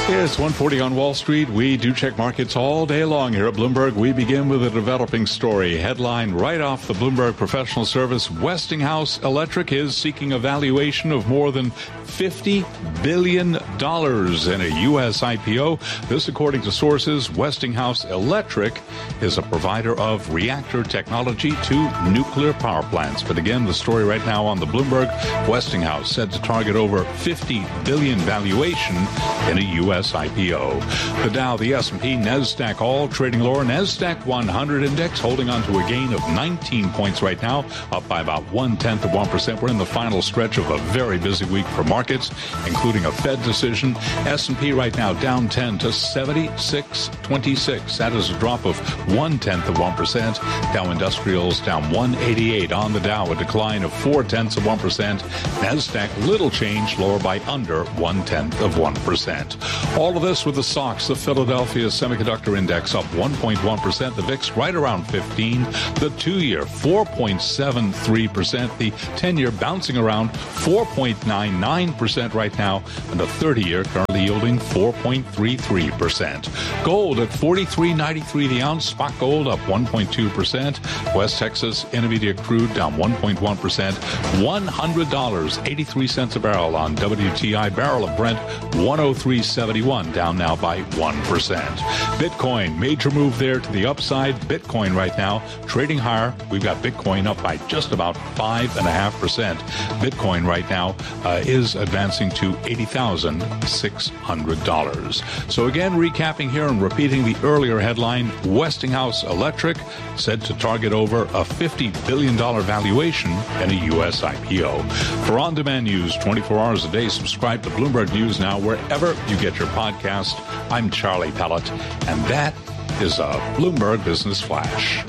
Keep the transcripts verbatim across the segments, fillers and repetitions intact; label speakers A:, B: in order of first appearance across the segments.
A: It's one forty on Wall Street. We do check markets all day long here at Bloomberg. We begin with a developing story. Headline right off the Bloomberg Professional Service. Westinghouse Electric is seeking a valuation of more than fifty billion dollars in a U S I P O. This, according to sources, Westinghouse Electric is a provider of reactor technology to nuclear power plants. But again, the story right now on the Bloomberg, Westinghouse said to target over fifty billion dollars valuation in a U S I P O. The Dow, the S and P, NASDAQ all trading lower. NASDAQ one hundred index holding on to a gain of nineteen points right now, up by about one-tenth of one percent. We're in the final stretch of a very busy week for markets, including a Fed decision. S and P right now down ten to seventy-six twenty-six. That is a drop of one-tenth of one percent. Dow Industrials down one eighty-eight on the Dow, a decline of four-tenths of one percent. NASDAQ little change, lower by under one-tenth of one percent. All of this with the S O X, the Philadelphia Semiconductor Index, up one point one percent. The V I X right around fifteen. The two-year, four point seven three percent. The ten-year bouncing around four point nine nine percent right now. And the thirty-year currently yielding four point three three percent. Gold at forty-three ninety-three the ounce. Spot gold up one point two percent. West Texas Intermediate crude down one point one percent. one hundred dollars and eighty-three cents a barrel on W T I. Barrel of Brent one oh three seventy-one, down now by one percent. Bitcoin, major move there to the upside. Bitcoin right now trading higher. We've got Bitcoin up by just about five point five percent. Bitcoin right now uh, is advancing to eighty thousand six hundred dollars. So again, recapping here and repeating the earlier headline, Westinghouse Electric said to target over a fifty billion dollars valuation in a U S I P O. For on-demand news twenty-four hours a day, subscribe to Bloomberg News Now wherever you get your podcast. I'm Charlie Pellet, and that is a Bloomberg Business Flash.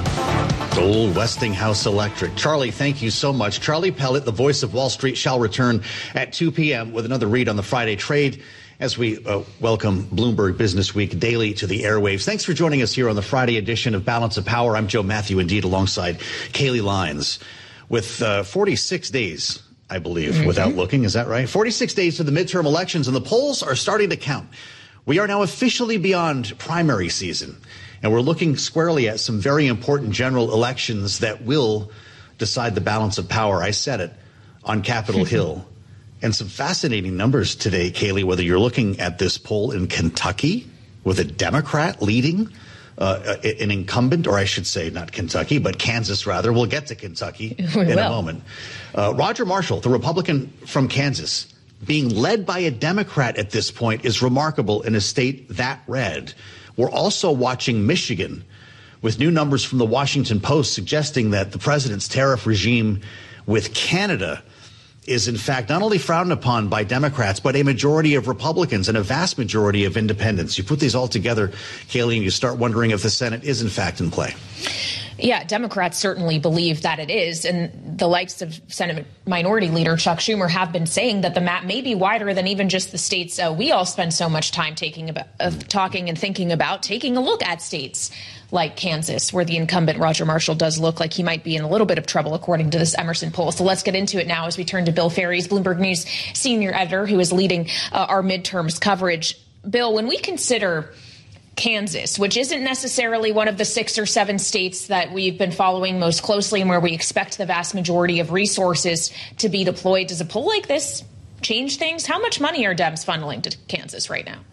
B: Old Westinghouse Electric. Charlie, thank you so much. Charlie Pellet, the voice of Wall Street, shall return at two p.m. with another read on the Friday trade as we uh, welcome Bloomberg Business Week daily to the airwaves. Thanks for joining us here on the Friday edition of Balance of Power. I'm Joe Matthew, indeed, alongside Kaylee Lyons. With uh, forty-six days, I believe, mm-hmm. without looking, is that right? forty-six days to the midterm elections, and the polls are starting to count. We are now officially beyond primary season, and we're looking squarely at some very important general elections that will decide the balance of power. I said it on Capitol Hill. And some fascinating numbers today, Kaylee, whether you're looking at this poll in Kentucky with a Democrat leading uh, an incumbent, or I should say not Kentucky, but Kansas, rather. We'll get to Kentucky
C: we
B: in
C: will.
B: a moment. Uh, Roger Marshall, the Republican from Kansas, being led by a Democrat at this point is remarkable in a state that red. We're also watching Michigan with new numbers from the Washington Post suggesting that the president's tariff regime with Canada is, in fact, not only frowned upon by Democrats, but a majority of Republicans and a vast majority of independents. You put these all together, Kaylee, and you start wondering if the Senate is, in fact, in play.
C: Yeah, Democrats certainly believe that it is. And the likes of Senate Minority Leader Chuck Schumer have been saying that the map may be wider than even just the states uh, we all spend so much time taking about, uh, talking and thinking about, taking a look at states like Kansas, where the incumbent Roger Marshall does look like he might be in a little bit of trouble, according to this Emerson poll. So let's get into it now as we turn to Bill Ferries, Bloomberg News senior editor, who is leading uh, our midterms coverage. Bill, when we consider Kansas, which isn't necessarily one of the six or seven states that we've been following most closely and where we expect the vast majority of resources to be deployed, does a poll like this change things? How much money are Dems funneling to Kansas right now?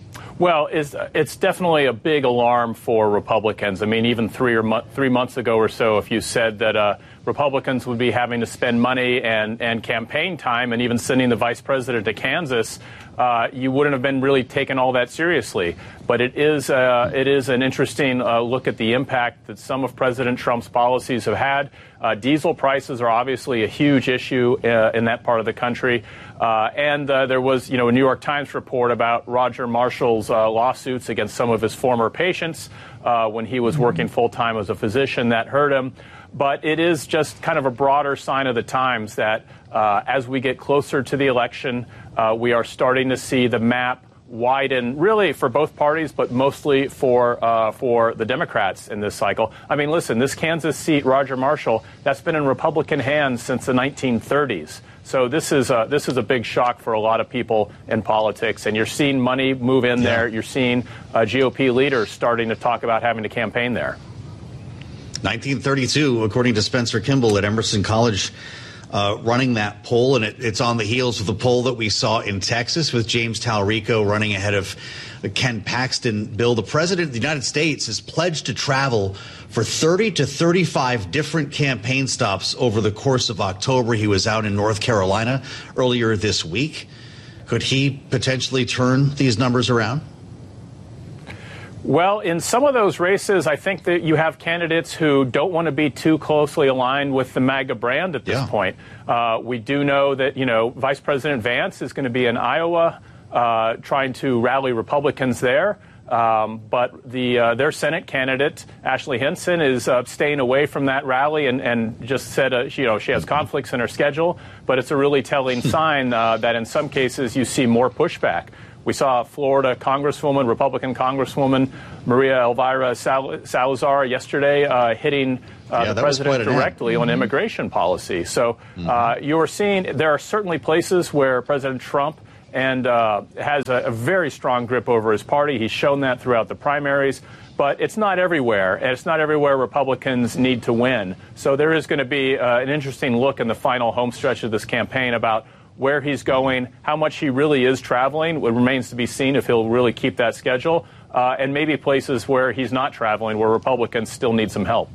D: Well, it's, it's definitely a big alarm for Republicans. I mean, even three or mo- three months ago or so, if you said that uh, Republicans would be having to spend money and, and campaign time and even sending the vice president to Kansas, uh, you wouldn't have been really taken all that seriously. But it is uh, it is an interesting uh, look at the impact that some of President Trump's policies have had. Uh, diesel prices are obviously a huge issue uh, in that part of the country. Uh, and uh, there was, you know, a New York Times report about Roger Marshall's uh, lawsuits against some of his former patients uh, when he was working full time as a physician that hurt him. But it is just kind of a broader sign of the times that uh, as we get closer to the election, uh, we are starting to see the map widen really for both parties, but mostly for uh, for the Democrats in this cycle. I mean, listen, this Kansas seat, Roger Marshall, that's been in Republican hands since the nineteen thirties. So this is a, this is a big shock for a lot of people in politics. And you're seeing money move in yeah. there. You're seeing uh, G O P leaders starting to talk about having to campaign there.
B: nineteen thirty-two, according to Spencer Kimball at Emerson College, uh, running that poll. And it, it's on the heels of the poll that we saw in Texas with James Talrico running ahead of Ken Paxton. Bill, the president of the United States has pledged to travel for thirty to thirty-five different campaign stops over the course of October. He was out in North Carolina earlier this week. Could he potentially turn these numbers around?
D: Well, in some of those races, I think that you have candidates who don't want to be too closely aligned with the MAGA brand at this yeah. point. Uh, we do know that, you know, Vice President Vance is going to be in Iowa uh, trying to rally Republicans there. Um, but the uh, their Senate candidate, Ashley Hinson, is uh, staying away from that rally and, and just said, uh, she, you know, she has conflicts in her schedule. But it's a really telling sign uh, that in some cases you see more pushback. We saw Florida Congresswoman, Republican Congresswoman Maria Elvira Sal- Salazar yesterday uh, hitting uh, yeah, the president directly mm-hmm. on immigration policy. So mm-hmm. uh, you're seeing there are certainly places where President Trump and uh, has a, a very strong grip over his party. He's shown that throughout the primaries. But it's not everywhere, and it's not everywhere Republicans need to win. So there is going to be uh, an interesting look in the final home stretch of this campaign about where he's going, how much he really is traveling. It remains to be seen if he'll really keep that schedule, uh, and maybe places where he's not traveling, where Republicans still need some help.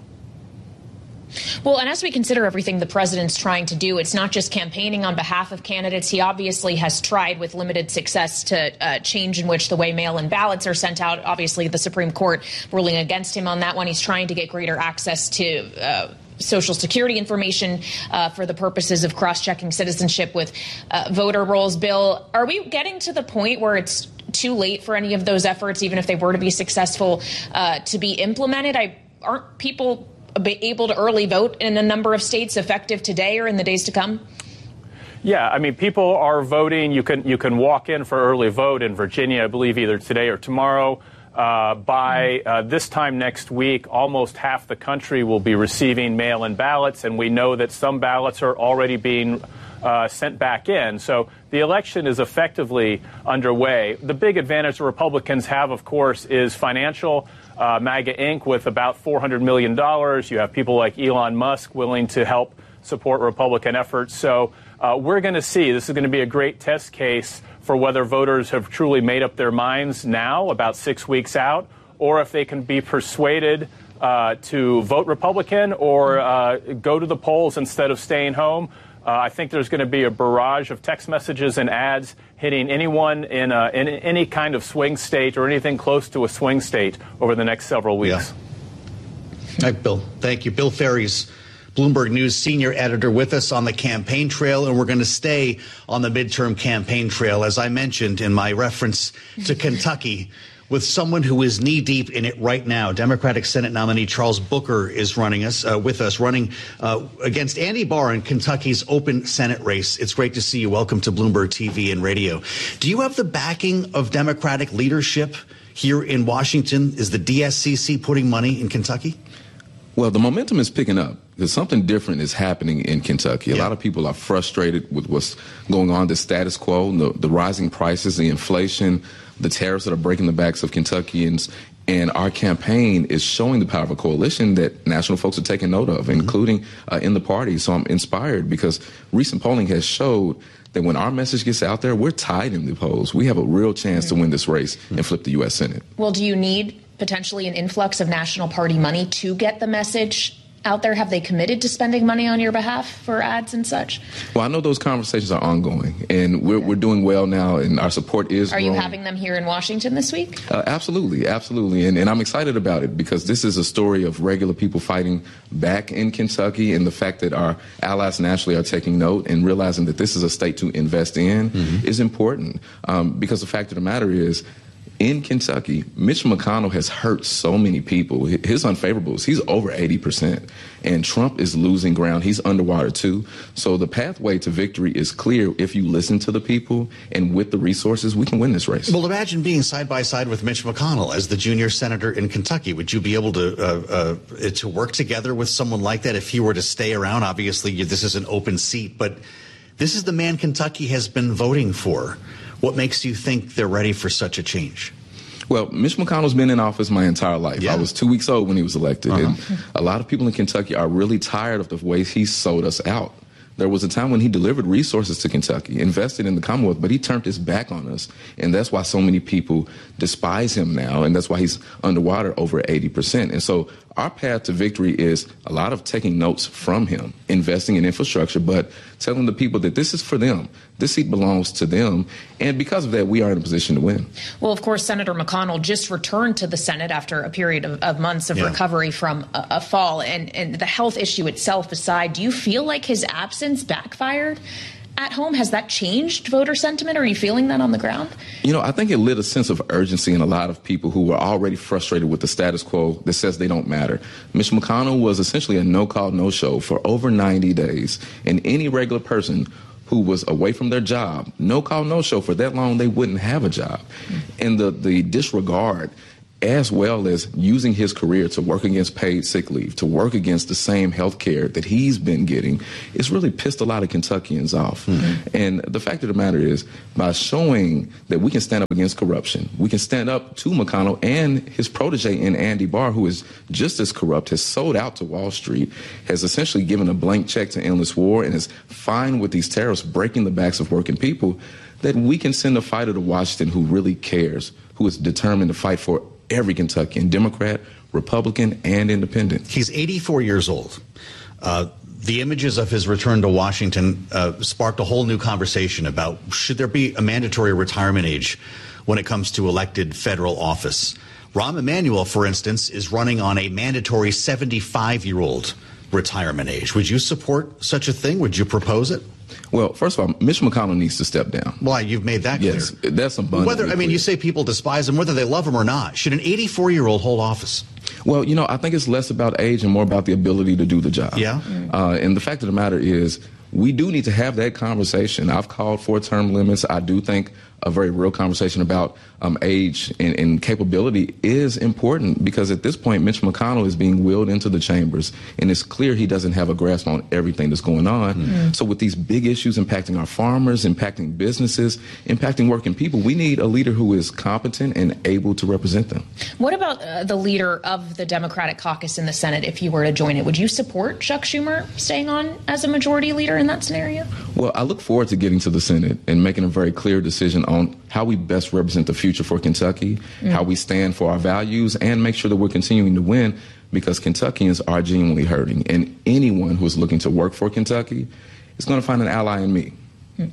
C: Well, and as we consider everything the president's trying to do, it's not just campaigning on behalf of candidates. He obviously has tried with limited success to uh, change in which the way mail-in ballots are sent out. Obviously, the Supreme Court ruling against him on that one. He's trying to get greater access to uh, Social Security information uh, for the purposes of cross-checking citizenship with uh, voter rolls. Bill, are we getting to the point where it's too late for any of those efforts, even if they were to be successful, uh, to be implemented? I, aren't people able to early vote in a number of states effective today or in the days to come?
D: Yeah, I mean, people are voting. You can you can walk in for early vote in Virginia, I believe, either today or tomorrow. Uh, by uh, this time next week, almost half the country will be receiving mail-in ballots, and we know that some ballots are already being uh, sent back in. So the election is effectively underway. The big advantage the Republicans have, of course, is financial. Uh, MAGA Incorporated with about four hundred million dollars. You have people like Elon Musk willing to help support Republican efforts. So uh, we're going to see. This is going to be a great test case for whether voters have truly made up their minds now, about six weeks out, or if they can be persuaded uh, to vote Republican or uh, go to the polls instead of staying home. Uh, I think there's going to be a barrage of text messages and ads hitting anyone in, a, in any kind of swing state or anything close to a swing state over the next several weeks.
B: Yeah. Hi, Bill. Thank you. Bill Ferry's Bloomberg News senior editor with us on the campaign trail, and we're going to stay on the midterm campaign trail, as I mentioned in my reference to Kentucky, with someone who is knee-deep in it right now. Democratic Senate nominee Charles Booker is running us uh, with us, running uh, against Andy Barr in Kentucky's open Senate race. It's great to see you. Welcome to Bloomberg T V and radio. Do you have the backing of Democratic leadership here in Washington? Is the D S C C putting money in Kentucky?
E: Well, the momentum is picking up because something different is happening in Kentucky. A yeah. lot of people are frustrated with what's going on, the status quo, the, the rising prices, the inflation, the tariffs that are breaking the backs of Kentuckians. And our campaign is showing the power of a coalition that national folks are taking note of, mm-hmm. including uh, in the party. So I'm inspired because recent polling has showed that when our message gets out there, we're tied in the polls. We have a real chance mm-hmm. to win this race mm-hmm. and flip the U S Senate.
C: Well, do you need potentially an influx of national party money to get the message out there? Have they committed to spending money on your behalf for ads and such?
E: Well, I know those conversations are ongoing, and we're, we're doing well now, and our support is
C: Are
E: growing.
C: you having them here in Washington this week?
E: Uh, absolutely, absolutely, and, and I'm excited about it because this is a story of regular people fighting back in Kentucky, and the fact that our allies nationally are taking note and realizing that this is a state to invest in mm-hmm. is important, um, because the fact of the matter is, in Kentucky, Mitch McConnell has hurt so many people. His unfavorables, he's over eighty percent. And Trump is losing ground. He's underwater, too. So the pathway to victory is clear if you listen to the people, and with the resources, we can win this race.
B: Well, imagine being side by side with Mitch McConnell as the junior senator in Kentucky. Would you be able to uh, uh, to work together with someone like that if he were to stay around? Obviously, this is an open seat, but this is the man Kentucky has been voting for. What makes you think they're ready for such a change?
E: Well, Mitch McConnell's been in office my entire life. Yeah. I was two weeks old when he was elected. Uh-huh. And a lot of people in Kentucky are really tired of the way he sold us out. There was a time when he delivered resources to Kentucky, invested in the Commonwealth, but he turned his back on us. And that's why so many people despise him now. And that's why he's underwater over eighty percent. And so our path to victory is a lot of taking notes from him, investing in infrastructure, but telling the people that this is for them. This seat belongs to them. And because of that, we are in a position to win.
C: Well, of course, Senator McConnell just returned to the Senate after a period of, of months of yeah. recovery from a, a fall. And, and the health issue itself aside, do you feel like his absence backfired at home? Has that changed voter sentiment? Are you feeling that on the ground?
E: You know, I think it lit a sense of urgency in a lot of people who were already frustrated with the status quo that says they don't matter. Mitch McConnell was essentially a no-call, no-show for over ninety days. And any regular person who was away from their job, no-call, no-show for that long, they wouldn't have a job. Mm-hmm. And the, the disregard, as well as using his career to work against paid sick leave, to work against the same health care that he's been getting, it's really pissed a lot of Kentuckians off. Mm-hmm. And the fact of the matter is, by showing that we can stand up against corruption, we can stand up to McConnell and his protege in Andy Barr, who is just as corrupt, has sold out to Wall Street, has essentially given a blank check to endless war, and is fine with these tariffs breaking the backs of working people, that we can send a fighter to Washington who really cares, who is determined to fight for every Kentuckian, Democrat, Republican, and independent.
B: He's eighty-four years old. Uh, the images of his return to Washington uh, sparked a whole new conversation about should there be a mandatory retirement age when it comes to elected federal office. Rahm Emanuel, for instance, is running on a mandatory seventy-five-year-old retirement age. Would you support such a thing? Would you propose it?
E: Well, first of all, Mitch McConnell needs to step down.
B: Why? You've made that clear.
E: Yes, that's abundantly
B: Whether I mean,
E: clear.
B: You say people despise him, whether they love him or not. Should an eighty-four-year-old hold office?
E: Well, you know, I think it's less about age and more about the ability to do the job.
B: Yeah.
E: Uh, and the fact of the matter is, we do need to have that conversation. I've called for term limits. I do think a very real conversation about um, age and, and capability is important, because at this point, Mitch McConnell is being wheeled into the chambers, and it's clear he doesn't have a grasp on everything that's going on. Mm-hmm. So with these big issues impacting our farmers, impacting businesses, impacting working people, we need a leader who is competent and able to represent them.
C: What about uh, the leader of the Democratic caucus in the Senate, if you were to join it? Would you support Chuck Schumer staying on as a majority leader in that scenario?
E: Well, I look forward to getting to the Senate and making a very clear decision on how we best represent the future for Kentucky, mm. how we stand for our values, and make sure that we're continuing to win, because Kentuckians are genuinely hurting. And anyone who is looking to work for Kentucky is going to find an ally in me.
B: Mm.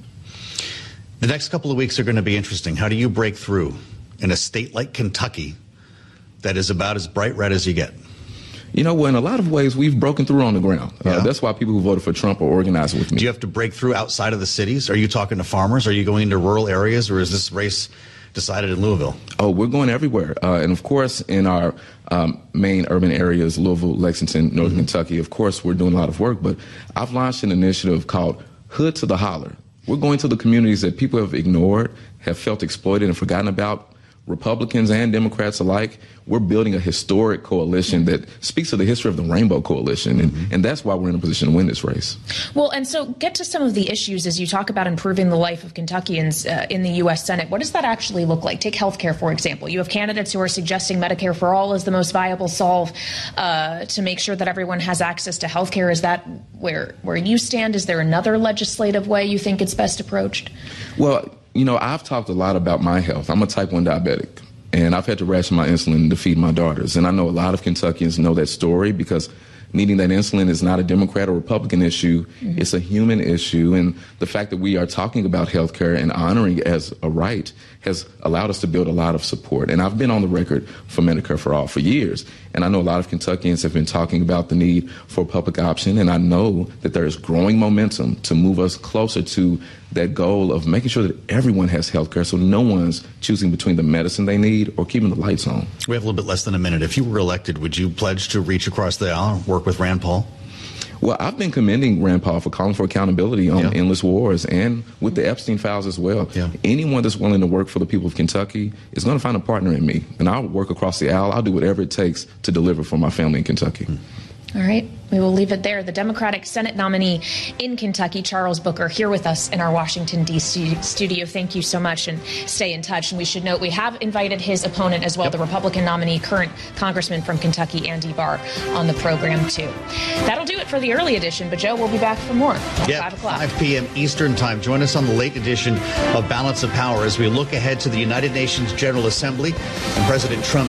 B: The next couple of weeks are going to be interesting. How do you break through in a state like Kentucky that is about as bright red as you get?
E: You know, well, in a lot of ways, we've broken through on the ground. Yeah. Uh, that's why people who voted for Trump are organizing with me.
B: Do you have to break through outside of the cities? Are you talking to farmers? Are you going into rural areas? Or is this race decided in Louisville?
E: Oh, we're going everywhere. Uh, and, of course, in our um, main urban areas, Louisville, Lexington, Northern mm-hmm. Kentucky, of course, we're doing a lot of work. But I've launched an initiative called Hood to the Holler. We're going to the communities that people have ignored, have felt exploited and forgotten about, Republicans and Democrats alike. We're building a historic coalition that speaks to the history of the Rainbow Coalition, and, mm-hmm. and that's why we're in a position to win this race.
C: Well, and so get to some of the issues as you talk about improving the life of Kentuckians uh, in the U S Senate. What does that actually look like? Take health care, for example. You have candidates who are suggesting Medicare for all is the most viable solve uh, to make sure that everyone has access to health care. Is that where, where you stand? Is there another legislative way you think it's best approached?
E: Well, you know, I've talked a lot about my health. I'm a type one diabetic, and I've had to ration my insulin to feed my daughters. And I know a lot of Kentuckians know that story, because needing that insulin is not a Democrat or Republican issue. Mm-hmm. It's a human issue. And the fact that we are talking about health care and honoring it as a right has allowed us to build a lot of support. And I've been on the record for Medicare for All for years. And I know a lot of Kentuckians have been talking about the need for a public option, and I know that there is growing momentum to move us closer to that goal of making sure that everyone has health care, so no one's choosing between the medicine they need or keeping the lights on.
B: We have a little bit less than a minute. If you were elected, would you pledge to reach across the aisle and work with Rand Paul?
E: Well, I've been commending Rand Paul for calling for accountability on
B: yeah.
E: endless wars and with the Epstein files as well.
B: Yeah.
E: Anyone that's willing to work for the people of Kentucky is going to find a partner in me. And I'll work across the aisle. I'll do whatever it takes to deliver for my family in Kentucky.
B: Mm.
C: All right. We will leave it there. The Democratic Senate nominee in Kentucky, Charles Booker, here with us in our Washington, D C studio. Thank you so much, and stay in touch. And we should note we have invited his opponent as well, yep. the Republican nominee, current Congressman from Kentucky, Andy Barr, on the program, too. That'll do it for the early edition, but Joe, we'll be back for more at
B: yep.
C: five o'clock.
B: five p.m. Eastern Time. Join us on the late edition of Balance of Power as we look ahead to the United Nations General Assembly and President Trump